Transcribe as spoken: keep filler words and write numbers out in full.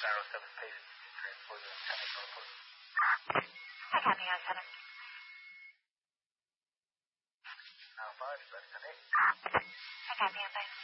Sparrow seven Pacing, transport to technical report. I copy on seven. Now five, seven and eight. I copy on five.